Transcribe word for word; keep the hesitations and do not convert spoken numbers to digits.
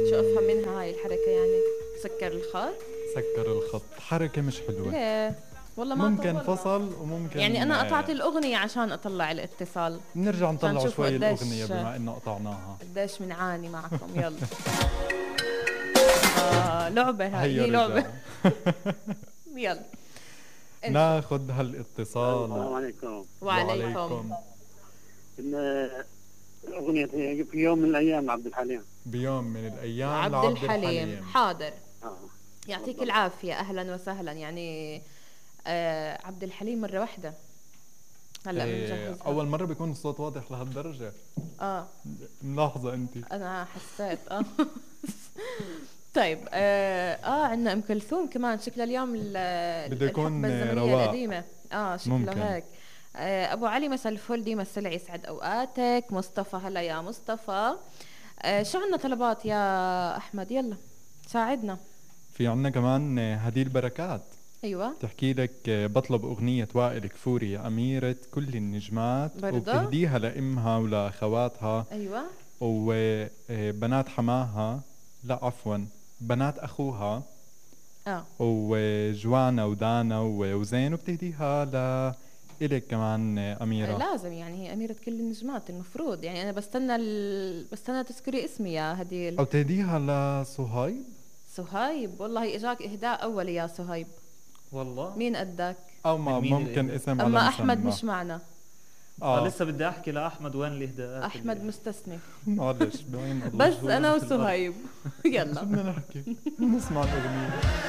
شو افهم منها هاي الحركه يعني؟ سكر الخط. سكر الخط حركة مش حلوة. ليه؟ والله ما ممكن طولنا. فصل وممكن يعني انا قطعت الاغنيه عشان اطلع الاتصال. نرجع نطلع شوي قديش الاغنية بما انه قطعناها. قديش بنعاني معكم. يلا. آه لعبة هاي، هي لعبة. يلا ناخد هالاتصال. السلام عليكم. وعليكم. أغنية في يوم من الأيام عبد الحليم. بيوم من الأيام عبد لعبد الحليم. الحليم. حاضر. آه. يعطيك بالضبط. العافية، أهلا وسهلا. يعني آه عبد الحليم مرة واحدة هلا إيه أول مرة بيكون الصوت واضح لهالدرجة. آه ملاحظة أنت؟ أنا حسيت آه طيب آه, آه عندنا أم كلثوم كمان شكلها اليوم بده يكون رواق القديمة. آه شكله ممكن. هيك. آه أبو علي مساء الفل، ديما السلع يسعد أوقاتك. مصطفى هلا يا مصطفى. آه شو عنا طلبات يا أحمد؟ يلا ساعدنا. في عنا كمان هدي البركات. أيوة تحكي لك بطلب أغنية وائل كفوري يا أميرة كل النجمات، برضه وبتهديها لأمها ولأخواتها. أيوة وبنات حماها، لا عفوا بنات أخوها آه وجوانا ودانا وزين، وبتهديها لإلك كمان أميرة. لازم يعني هي أميرة كل النجمات المفروض. يعني أنا بستنى ال... بستنى تذكري اسمي يا هديل. أو تهديها لصهيب. صهيب والله إجاك إهداء أولي يا صهيب. والله مين أداك؟ أو ما ممكن اسم على أما مسمى. أحمد مش معنا. آه. لسه بدي أحكي لأحمد وين الإهداءات. أحمد اللي... مستثني. معلش بعين بس أنا وصهيب. يلا بدنا نحكي نسمع الأغنية.